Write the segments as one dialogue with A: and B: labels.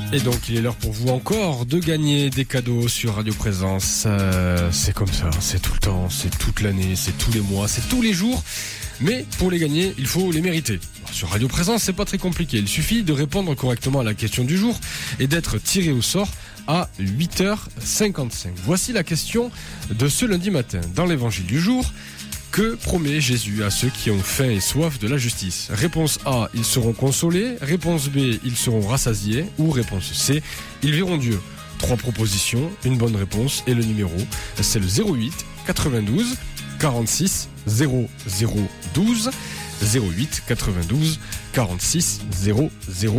A: Et donc il est l'heure pour vous encore de gagner des cadeaux sur Radio Présence. C'est comme ça, c'est tout le temps, c'est toute l'année, c'est tous les mois, c'est tous les jours. Mais pour les gagner, il faut les mériter. Sur Radio Présence, c'est pas très compliqué. Il suffit de répondre correctement à la question du jour et d'être tiré au sort à 8h55. Voici la question de ce lundi matin. Dans l'évangile du jour, que promet Jésus à ceux qui ont faim et soif de la justice? Réponse A, ils seront consolés. Réponse B, ils seront rassasiés. Ou réponse C, ils verront Dieu. 3 propositions, une bonne réponse et le numéro, c'est le 08 92 46 00 12. 08 92 46 00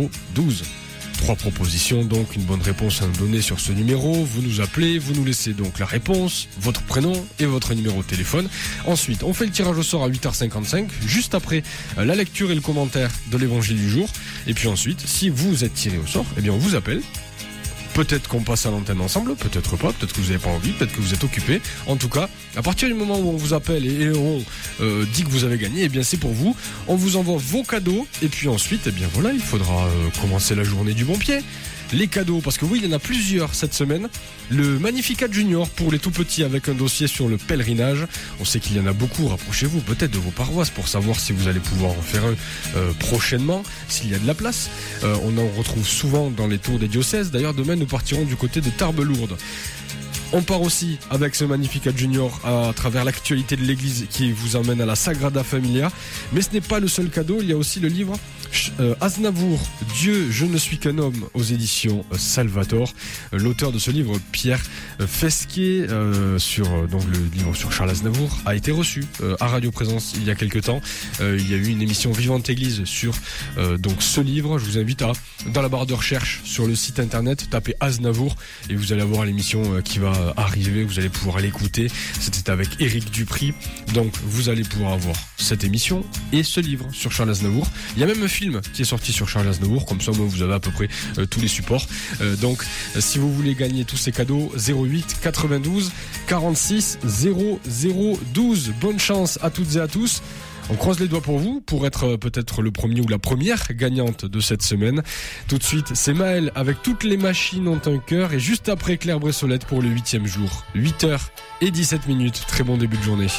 A: 12. 3 propositions, donc une bonne réponse à nous donner sur ce numéro. Vous nous appelez, vous nous laissez donc la réponse, votre prénom et votre numéro de téléphone. Ensuite, on fait le tirage au sort à 8h55, juste après la lecture et le commentaire de l'évangile du jour. Et puis ensuite, si vous êtes tiré au sort, eh bien on vous appelle. Peut-être qu'on passe à l'antenne ensemble, peut-être pas, peut-être que vous n'avez pas envie, peut-être que vous êtes occupé. En tout cas, à partir du moment où on vous appelle et on dit que vous avez gagné, eh bien c'est pour vous. On vous envoie vos cadeaux et puis ensuite, eh bien voilà, il faudra commencer la journée du bon pied. Les cadeaux, parce que oui, il y en a plusieurs cette semaine. Le Magnificat Junior pour les tout petits avec un dossier sur le pèlerinage. On sait qu'il y en a beaucoup. Rapprochez-vous peut-être de vos paroisses pour savoir si vous allez pouvoir en faire un prochainement, s'il y a de la place. On en retrouve souvent dans les tours des diocèses. D'ailleurs, demain, nous partirons du côté de Tarbes-Lourdes. On part aussi avec ce Magnificat Junior à travers l'actualité de l'église qui vous emmène à la Sagrada Familia. Mais ce n'est pas le seul cadeau, il y a aussi le livre Aznavour, Dieu, je ne suis qu'un homme aux éditions Salvator. L'auteur de ce livre, Pierre Fesquier, donc le livre sur Charles Aznavour, a été reçu à Radio Présence il y a quelques temps. Il y a eu une émission Vivante Église sur donc ce livre. Je vous invite à, dans la barre de recherche sur le site internet, taper Aznavour et vous allez avoir l'émission qui va arriver, vous allez pouvoir l'écouter. C'était avec Éric Dupri, donc vous allez pouvoir avoir cette émission et ce livre sur Charles Aznavour. Il y a même un film qui est sorti sur Charles Aznavour, comme ça vous avez à peu près tous les supports. Donc si vous voulez gagner tous ces cadeaux, 08 92 46 00 12. Bonne chance à toutes et à tous. On croise les doigts pour vous, pour être peut-être le premier ou la première gagnante de cette semaine. Tout de suite, c'est Maël avec Toutes les machines ont un cœur et juste après Claire Bressolette pour le 8e jour. 8h17. Très bon début de journée.